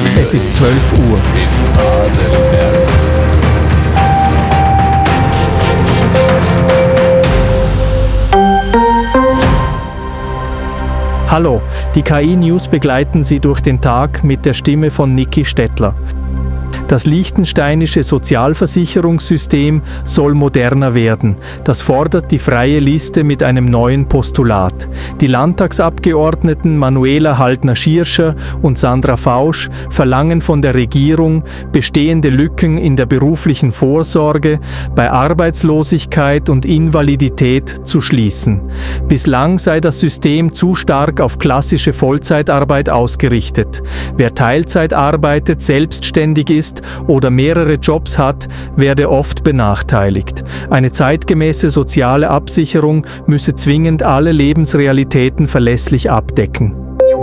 Es ist 12 Uhr. Hallo, die KI-News begleiten Sie durch den Tag mit der Stimme von Niki Stettler. Das liechtensteinische Sozialversicherungssystem soll moderner werden. Das fordert die Freie Liste mit einem neuen Postulat. Die Landtagsabgeordneten Manuela Haltner-Schierscher und Sandra Fausch verlangen von der Regierung, bestehende Lücken in der beruflichen Vorsorge bei Arbeitslosigkeit und Invalidität zu schließen. Bislang sei das System zu stark auf klassische Vollzeitarbeit ausgerichtet. Wer Teilzeit arbeitet, selbstständig ist oder mehrere Jobs hat, werde oft benachteiligt. Eine zeitgemäße soziale Absicherung müsse zwingend alle Lebensrealitäten verlässlich abdecken.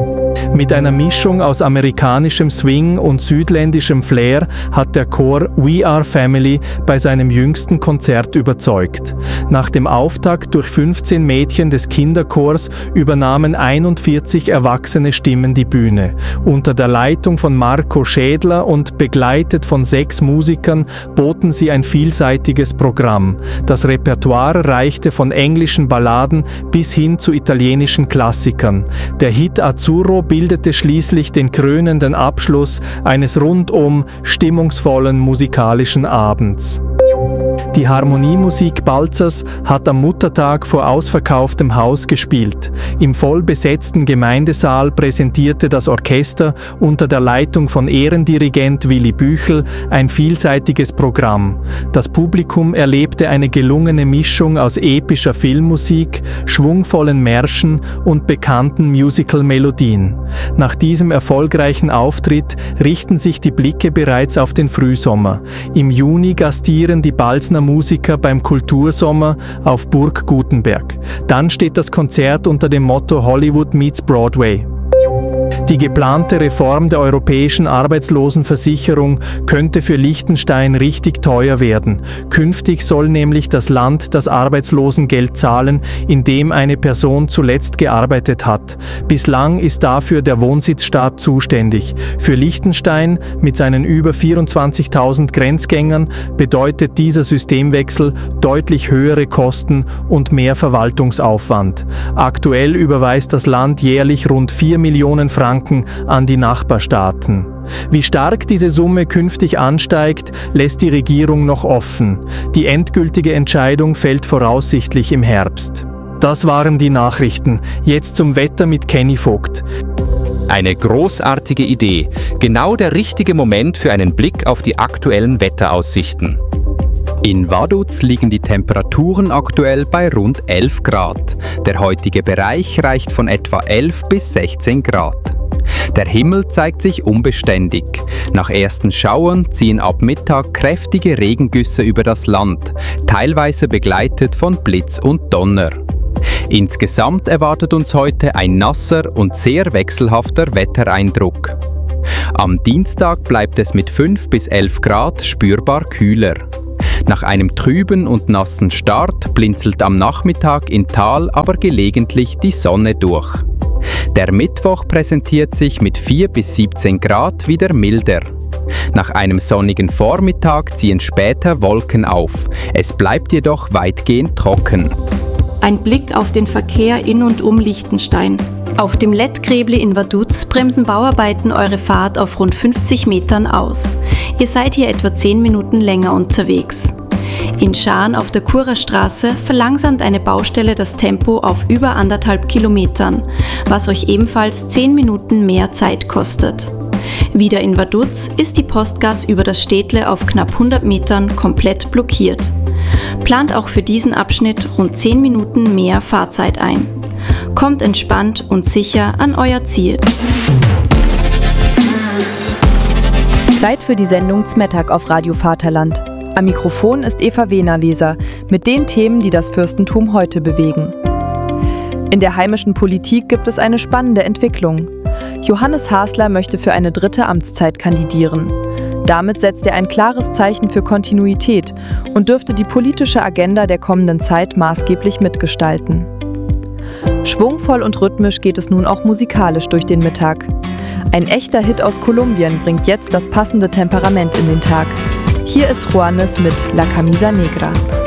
Mit einer Mischung aus amerikanischem Swing und südländischem Flair hat der Chor We Are Family bei seinem jüngsten Konzert überzeugt. Nach dem Auftakt durch 15 Mädchen des Kinderchors übernahmen 41 erwachsene Stimmen die Bühne. Unter der Leitung von Marco Schädler und begleitet von 6 Musikern boten sie ein vielseitiges Programm. Das Repertoire reichte von englischen Balladen bis hin zu italienischen Klassikern. Der Hit Azzurro bildete schließlich den krönenden Abschluss eines rundum stimmungsvollen musikalischen Abends. Die Harmoniemusik Balzers hat am Muttertag vor ausverkauftem Haus gespielt. Im vollbesetzten Gemeindesaal präsentierte das Orchester unter der Leitung von Ehrendirigent Willi Büchel ein vielseitiges Programm. Das Publikum erlebte eine gelungene Mischung aus epischer Filmmusik, schwungvollen Märschen und bekannten Musical-Melodien. Nach diesem erfolgreichen Auftritt richten sich die Blicke bereits auf den Frühsommer. Im Juni gastieren die Balzner Musiker beim Kultursommer auf Burg Gutenberg. Dann steht das Konzert unter dem Motto Hollywood meets Broadway. Die geplante Reform der europäischen Arbeitslosenversicherung könnte für Liechtenstein richtig teuer werden. Künftig soll nämlich das Land das Arbeitslosengeld zahlen, in dem eine Person zuletzt gearbeitet hat. Bislang ist dafür der Wohnsitzstaat zuständig. Für Liechtenstein mit seinen über 24.000 Grenzgängern bedeutet dieser Systemwechsel deutlich höhere Kosten und mehr Verwaltungsaufwand. Aktuell überweist das Land jährlich rund 4 Millionen Franken an die Nachbarstaaten. Wie stark diese Summe künftig ansteigt, lässt die Regierung noch offen. Die endgültige Entscheidung fällt voraussichtlich im Herbst. Das waren die Nachrichten. Jetzt zum Wetter mit Kenny Vogt. Eine großartige Idee. Genau der richtige Moment für einen Blick auf die aktuellen Wetteraussichten. In Vaduz liegen die Temperaturen aktuell bei rund 11 Grad. Der heutige Bereich reicht von etwa 11 bis 16 Grad. Der Himmel zeigt sich unbeständig. Nach ersten Schauern ziehen ab Mittag kräftige Regengüsse über das Land, teilweise begleitet von Blitz und Donner. Insgesamt erwartet uns heute ein nasser und sehr wechselhafter Wettereindruck. Am Dienstag bleibt es mit 5 bis 11 Grad spürbar kühler. Nach einem trüben und nassen Start blinzelt am Nachmittag in Tal aber gelegentlich die Sonne durch. Der Mittwoch präsentiert sich mit 4 bis 17 Grad wieder milder. Nach einem sonnigen Vormittag ziehen später Wolken auf. Es bleibt jedoch weitgehend trocken. Ein Blick auf den Verkehr in und um Liechtenstein. Auf dem Lettgräbli in Vaduz bremsen Bauarbeiten eure Fahrt auf rund 50 Metern aus. Ihr seid hier etwa 10 Minuten länger unterwegs. In Schaan auf der Kurerstraße verlangsamt eine Baustelle das Tempo auf über 1,5 Kilometern, was euch ebenfalls 10 Minuten mehr Zeit kostet. Wieder in Vaduz ist die Postgas über das Städtle auf knapp 100 Metern komplett blockiert. Plant auch für diesen Abschnitt rund 10 Minuten mehr Fahrzeit ein. Kommt entspannt und sicher an euer Ziel. Zeit für die Sendung Zmettag auf Radio Vaterland. Am Mikrofon ist Eva Wehner-Leser mit den Themen, die das Fürstentum heute bewegen. In der heimischen Politik gibt es eine spannende Entwicklung. Johannes Hasler möchte für eine 3. Amtszeit kandidieren. Damit setzt er ein klares Zeichen für Kontinuität und dürfte die politische Agenda der kommenden Zeit maßgeblich mitgestalten. Schwungvoll und rhythmisch geht es nun auch musikalisch durch den Mittag. Ein echter Hit aus Kolumbien bringt jetzt das passende Temperament in den Tag. Hier ist Juanes mit La Camisa Negra.